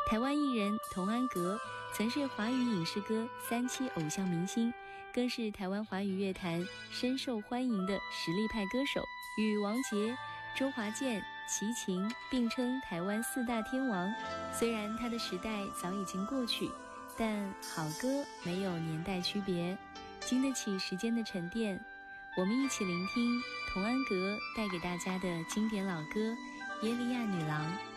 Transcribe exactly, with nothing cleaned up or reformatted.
台湾艺人童安格曾是华语影视歌三栖偶像明星，更是台湾华语乐坛深受欢迎的实力派歌手，与王杰、周华健、齐秦并称台湾四大天王。虽然他的时代早已经过去，但好歌没有年代区别，经得起时间的沉淀。我们一起聆听童安格带给大家的经典老歌《耶利亚女郎》。